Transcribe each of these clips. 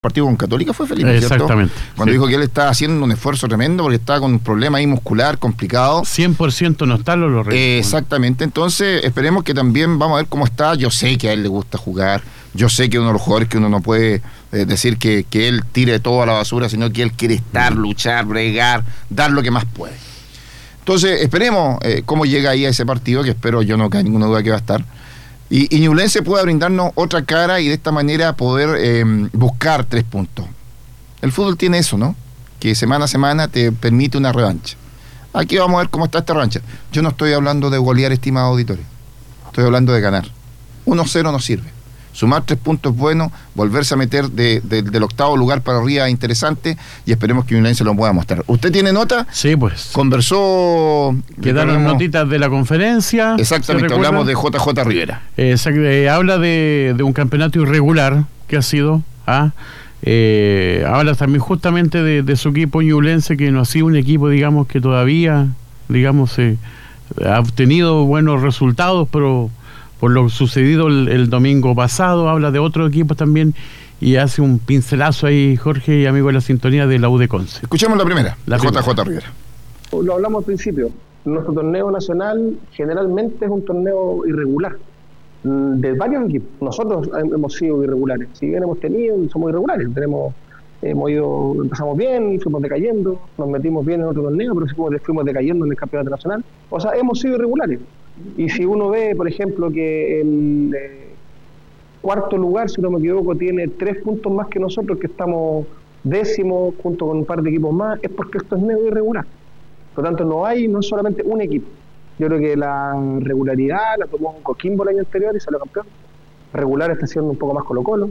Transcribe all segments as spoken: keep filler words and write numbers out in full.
partido con Católica fue Felipe, ¿cierto? Exactamente. Cuando sí. dijo que él estaba haciendo un esfuerzo tremendo porque estaba con un problema ahí muscular complicado. cien por ciento no está, lo lo eh, Exactamente, entonces esperemos que también vamos a ver cómo está. Yo sé que a él le gusta jugar, yo sé que uno de los jugadores que uno no puede eh, decir que, que él tire todo a la basura, sino que él quiere estar, luchar, bregar, dar lo que más puede. Entonces esperemos eh, cómo llega ahí a ese partido, que espero yo no cae ninguna duda que va a estar. Y, y Ñublense pueda brindarnos otra cara y de esta manera poder eh, buscar tres puntos. El fútbol tiene eso, ¿no? Que semana a semana te permite una revancha. Aquí vamos a ver cómo está esta revancha. Yo no estoy hablando de golear, estimado auditorio. Estoy hablando de ganar. uno cero no sirve. Sumar tres puntos es bueno, volverse a meter de, de, del octavo lugar para arriba es interesante y esperemos que Ñublense lo pueda mostrar. ¿Usted tiene nota? Sí, pues. Conversó... Quedaron notitas de la conferencia. Exactamente, hablamos de J J Rivera. Exacto, eh, habla de, de un campeonato irregular que ha sido... ¿ah? Eh, habla también justamente de, de su equipo Ñublense, que no ha sido un equipo, digamos, que todavía, digamos, eh, ha obtenido buenos resultados, pero... por lo sucedido el, el domingo pasado. Habla de otros equipos también y hace un pincelazo ahí, Jorge, y amigo de la sintonía de la U de Conce. Escuchemos la primera, la J J Rivera. Lo hablamos al principio, nuestro torneo nacional generalmente es un torneo irregular, de varios equipos. Nosotros hemos sido irregulares, si bien hemos tenido, somos irregulares, tenemos, hemos ido, empezamos bien, fuimos decayendo, nos metimos bien en otro torneo, pero fuimos, fuimos decayendo en el campeonato nacional. O sea, hemos sido irregulares. Y si uno ve, por ejemplo, que el eh, cuarto lugar, si no me equivoco, tiene tres puntos más que nosotros, que estamos décimos junto con un par de equipos más, es porque el torneo es irregular. Por lo tanto, no hay, no es solamente un equipo. Yo creo que la regularidad la tomó Coquimbo el año anterior y salió campeón. Regular está siendo un poco más Colo-Colo.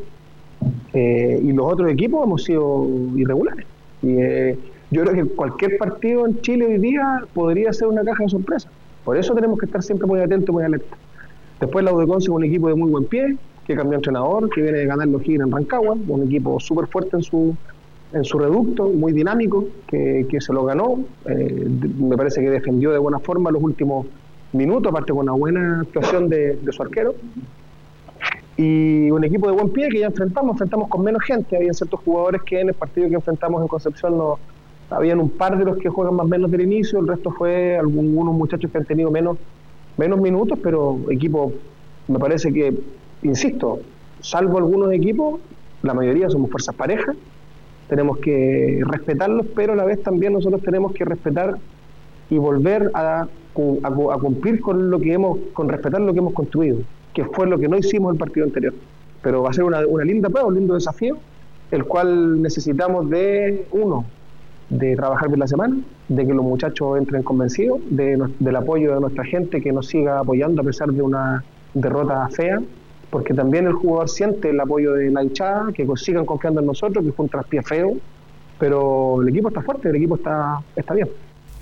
Eh, y los otros equipos hemos sido irregulares. Y eh, yo creo que cualquier partido en Chile hoy día podría ser una caja de sorpresa. Por eso tenemos que estar siempre muy atentos, muy alerta. Después la U de Conce es un equipo de muy buen pie, que cambió entrenador, que viene de ganar los Gigantes en Rancagua, un equipo súper fuerte en su en su reducto, muy dinámico, que, que se lo ganó. Eh, me parece que defendió de buena forma los últimos minutos, aparte con una buena actuación de, de su arquero. Y un equipo de buen pie que ya enfrentamos, enfrentamos con menos gente. Había ciertos jugadores que en el partido que enfrentamos en Concepción no... Habían un par de los que juegan más o menos del inicio, el resto fue algunos muchachos que han tenido menos, menos minutos, pero equipo, me parece que, insisto, salvo algunos equipos, la mayoría somos fuerzas parejas, tenemos que respetarlos, pero a la vez también nosotros tenemos que respetar y volver a, a, a cumplir con lo que hemos, con respetar lo que hemos construido, que fue lo que no hicimos el partido anterior. Pero va a ser una, una linda prueba, un lindo desafío, el cual necesitamos de uno, de trabajar bien la semana, de que los muchachos entren convencidos, de, del apoyo de nuestra gente que nos siga apoyando a pesar de una derrota fea, porque también el jugador siente el apoyo de la hinchada, que sigan confiando en nosotros, que fue un traspié feo, pero el equipo está fuerte, el equipo está, está bien.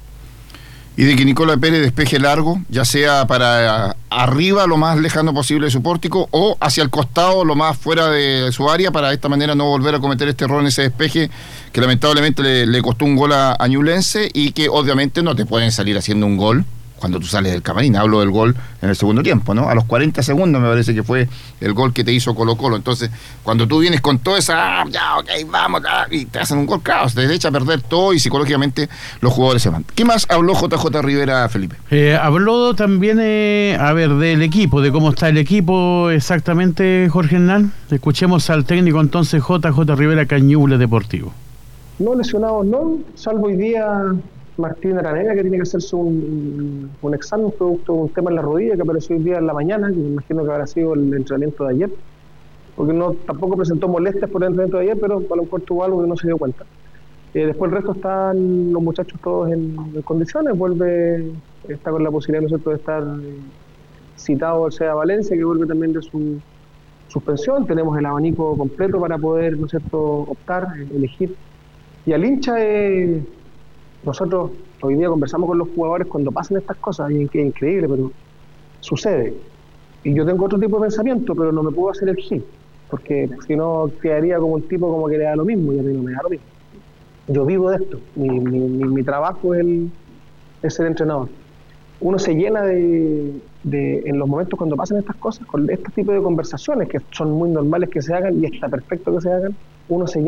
Y de que Nicola Pérez despeje largo, ya sea para arriba lo más lejano posible de su pórtico o hacia el costado lo más fuera de su área, para de esta manera no volver a cometer este error en ese despeje que lamentablemente le, le costó un gol a, a Ñublense, y que obviamente no te pueden salir haciendo un gol cuando tú sales del camarín. Hablo del gol en el segundo tiempo, ¿no? A los cuarenta segundos me parece que fue el gol que te hizo Colo-Colo. Entonces, cuando tú vienes con toda esa, ah, ya, ok, vamos, ah, y te hacen un gol, claro, te echa a perder todo y psicológicamente los jugadores se van. ¿Qué más habló J J Rivera, Felipe? Eh, habló también, eh, a ver, del equipo, de cómo está el equipo exactamente, Jorge Hernán. Escuchemos al técnico entonces, J J Rivera, Ñuble Deportivo. No lesionados, no, salvo hoy día Martín Araneda, que tiene que hacerse un, un examen producto de un tema en la rodilla que apareció hoy día en la mañana, que me imagino que habrá sido el entrenamiento de ayer, porque no tampoco presentó molestias por el entrenamiento de ayer, pero a lo mejor tuvo algo que no se dio cuenta. Eh, después el resto están los muchachos todos en, en condiciones, vuelve, está con la posibilidad, ¿no es cierto?, de estar eh, citado el Sea Valencia, que vuelve también de su suspensión. Tenemos el abanico completo para poder, ¿no es cierto?, optar, elegir. Y al hincha eh, nosotros hoy día conversamos con los jugadores cuando pasan estas cosas, y es increíble, pero sucede. Y yo tengo otro tipo de pensamiento, pero no me puedo hacer el gil, porque si no quedaría como un tipo como que le da lo mismo, y a mí no me da lo mismo. Yo vivo de esto, mi, mi, mi, mi trabajo es, el, es ser entrenador. Uno se llena de, de, en los momentos cuando pasan estas cosas, con este tipo de conversaciones que son muy normales que se hagan, y está perfecto que se hagan, uno se